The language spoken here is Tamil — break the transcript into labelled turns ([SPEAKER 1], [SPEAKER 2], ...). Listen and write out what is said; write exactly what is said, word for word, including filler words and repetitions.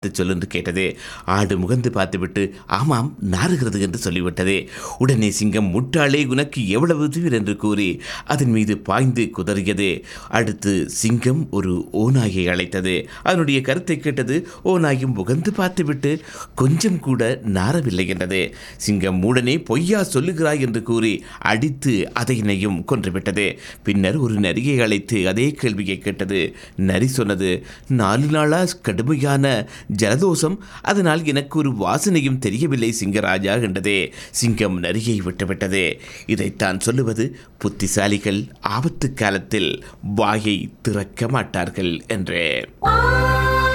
[SPEAKER 1] சொல் என்று கேட்டது. ஆடு முகந்து பார்த்துவிட்டு ஆமாம் நாறுகிறது என்று சொல்லிவிட்டது. உடனே சிங்கம் முட்டாளே உனக்கு எவ்வளவு தீவிர என்று கூறி அதன் மீது பாய்ந்து குதறியது. அடுத்து சிங்கம் ஒரு ஓநாயை அழைத்தது. அதனுடைய கருத்தை கேட்டது. ஓநாயும் முகந்து பார்த்துவிட்டு கொஞ்சம் கூட நாரவில்லை என்றது. சிங்கம் உடனே பொய்யா சொல்லுகிறாய் என்று கூறி அடித்து அதையினையும் கொன்றுவிட்டது. பின்னர் ஒரு நரியை அழைத்து அதே கேள்வியை கேட்டது. நரி சொன்னது, நாலு நாளா கடுமையான ஜலதோஷம், அதனால் எனக்கு ஒரு வாசனையும் தெரியவில்லை சிங்கராஜா என்றதே. சிங்கம் நரியை விட்டுவிட்டது. இதைத்தான் சொல்லுவது, புத்திசாலிகள் ஆபத்து காலத்தில் வாயை திறக்க மாட்டார்கள் என்றே.